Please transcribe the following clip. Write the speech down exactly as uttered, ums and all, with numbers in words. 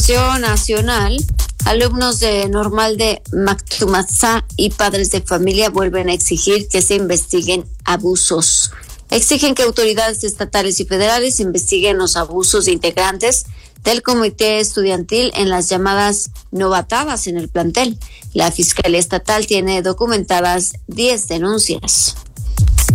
información nacional, alumnos de Normal de Mactumatzá y padres de familia vuelven a exigir que se investiguen abusos. Exigen que autoridades estatales y federales investiguen los abusos de integrantes del comité estudiantil en las llamadas novatadas en el plantel. La Fiscalía Estatal tiene documentadas diez denuncias.